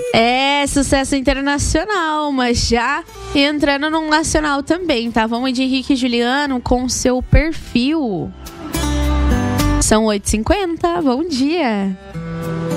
É, sucesso internacional, mas já entrando num nacional também, tá? Vamos de Henrique e Juliano com Seu Perfil. São 8h50, bom dia.